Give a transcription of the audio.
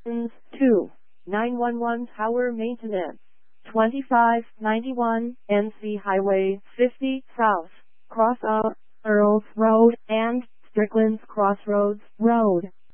2. 911 Tower Maintenance. 2591 NC Highway 50 South, Cross Earls Road and Strickland's Crossroads Road.